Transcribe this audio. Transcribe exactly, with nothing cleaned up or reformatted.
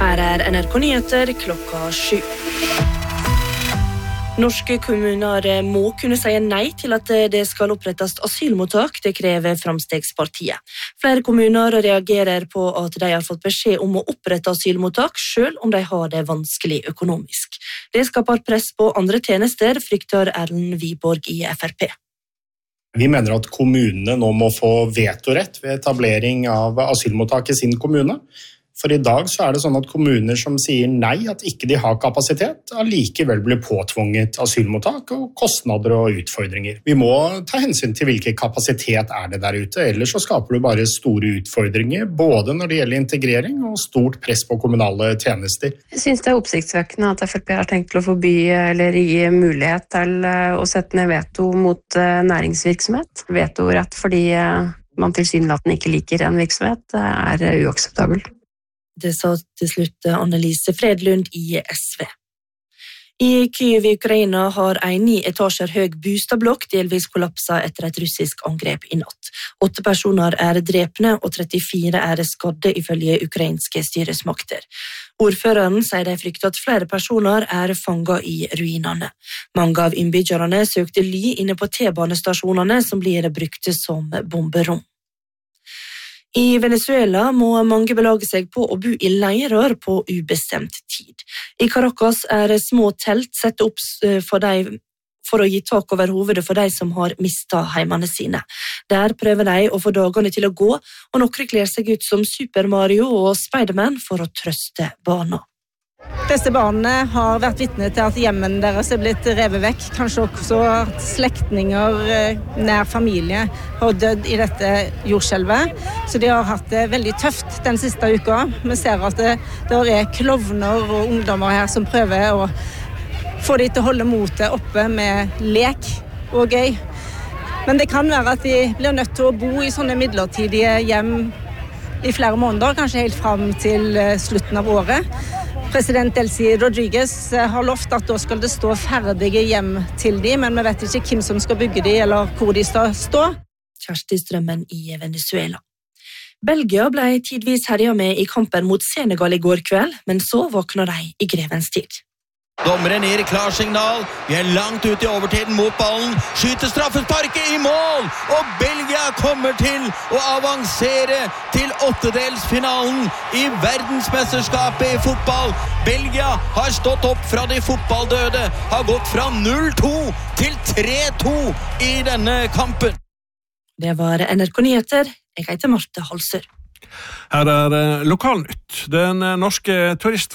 Her er N R K Nyheter klokka sju. Norske kommuner må kunne si nei til at det skal opprettes asylmottak, det krever Framstegspartiet. Flere kommuner reagerer på at de har fått beskjed om å opprette asylmottak, selv om de har det vanskelig økonomisk. Det skaper press på andre tjenester, frykter Erlend Wiborg i F R P. Vi mener at kommunene nå må få vetorett ved etablering av asylmottak i sin kommune. For i dag så er det sånn at kommuner som sier nei, at ikke de har kapasitet, allikevel blir påtvunget asylmottak og kostnader og utfordringer. Vi må ta hensyn til hvilken kapasitet er det der ute, ellers så skaper du bare store utfordringer, både når det gjelder integrering og stort press på kommunale tjenester. Jeg synes det er oppsiktsvekkende at F R P har tenkt til å forby eller gi mulighet til å sette ned veto mot næringsvirksomhet. Vetorett fordi man tilsynelatende ikke liker en virksomhet er uakseptabelt. Det sa til slutt Annelise Fredlund i S V. I Kyiv i Ukraina har en ni etasjer høy bostadblokk delvis kollapset etter et russisk angrep i natt. Åtte personer er drepne og trettifire er skadde ifølge ukrainske styresmakter. Ordføreren sier de frykter at flere personer er fanget i ruinene. Mange av innbyggerne søkte ly inne på T-banestasjonene som blir brukt som bomberom. I Venezuela må mange belage seg på å bo i leirer på ubestemt tid. I Caracas er små telt satt opp for, de, for å gi tak over hovedet for de som har mistet heimene sine. Der prøver de å få dagene til å gå, og noen kler seg ut som Super Mario og Spiderman for å trøste barna. Disse barna har vært vitne til at hjemmen deres er blitt revet vekk. Kanskje også at slektninger, nær familie, har dødd i dette jordskjelvet. Så de har hatt det veldig tøft den siste uka. Vi ser at det, det er klovner og ungdommer her som prøver å få de til å holde motet oppe med lek og gøy. Men det kan være at de blir nødt til å bo i sånne midlertidige hjem i flere måneder, kanskje helt frem til slutten av året. President Delcy Rodriguez har lovt at da skal det stå ferdige hjem til de, men vi vet ikke hvem som skal bygge de eller hvor de skal stå. Kjersti Strømmen i Venezuela. Belgia ble tidvis herjet med i kampen mot Senegal i går kveld, men så våkner de i grevens tid. Dommeren gir klarsignal, vi er langt ut i overtiden mot ballen, skyter straffesparket i mål, og Belgia kommer til å avansere til åttedelsfinalen i verdensmesterskapet i fotball. Belgia har stått opp fra de fotballdøde, har gått fra null to til tre to i denne kampen. Det var N R K Nyheter, jeg heter Marte Halsør. Her er Lokalnytt. Den norske turist